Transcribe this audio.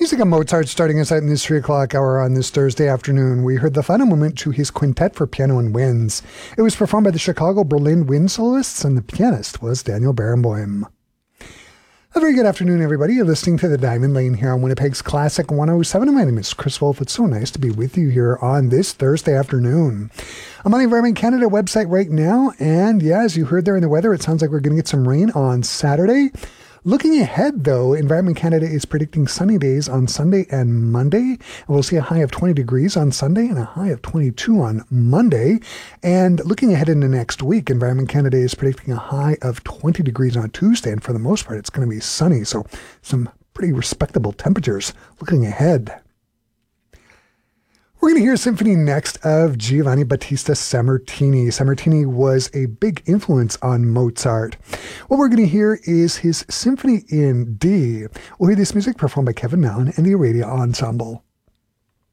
Music of Mozart starting us out in this 3 o'clock hour on this Thursday afternoon. We heard the final movement to his quintet for piano and winds. It was performed by the Chicago Berlin Wind Soloists, and the pianist was Daniel Barenboim. A very good afternoon, everybody. You're listening to the Diamond Lane here on Winnipeg's Classic 107. And my name is Chris Wolf. It's so nice to be with you here on this Thursday afternoon. I'm on the Environment Canada website right now, and yeah, as you heard there in the weather, it sounds like we're going to get some rain on Saturday. Looking ahead, though, Environment Canada is predicting sunny days on Sunday and Monday. We'll see a high of 20 degrees on Sunday and a high of 22 on Monday. And looking ahead into next week, Environment Canada is predicting a high of 20 degrees on Tuesday. And for the most part, it's going to be sunny. So some pretty respectable temperatures looking ahead. We're going to hear a symphony next of Giovanni Battista Sammartini. Sammartini was a big influence on Mozart. What we're going to hear is his Symphony in D. We'll hear this music performed by Kevin Mallon and the Aradia Ensemble.